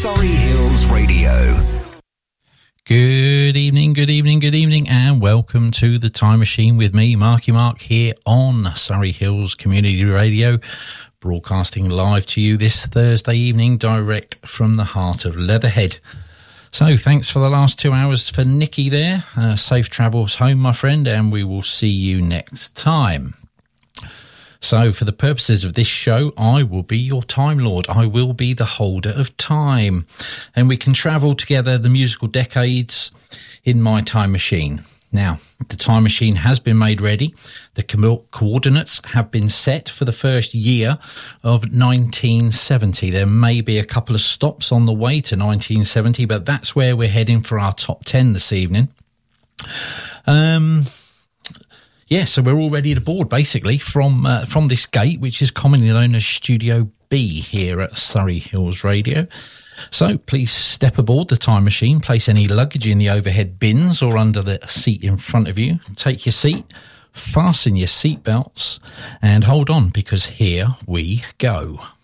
Surrey Hills Radio. Good evening, and welcome to the Time Machine with me, Marky Mark, here on Surrey Hills Community Radio, broadcasting live to you this Thursday evening, direct from the heart of Leatherhead. So thanks for the last 2 hours for Nikki there. Safe travels home, my friend, and we will see you next time. So for the purposes of this show, I will be your Time Lord. I will be the holder of time. And we can travel together the musical decades in my time machine. Now, the time machine has been made ready. The coordinates have been set for the first year of 1970. There may be a couple of stops on the way to 1970, but that's where we're heading for our top 10 this evening. Yeah, so we're all ready to board, basically, from this gate, which is commonly known as Studio B here at Surrey Hills Radio. So please step aboard the time machine, place any luggage in the overhead bins or under the seat in front of you. Take your seat, fasten your seat belts, and hold on, because here we go.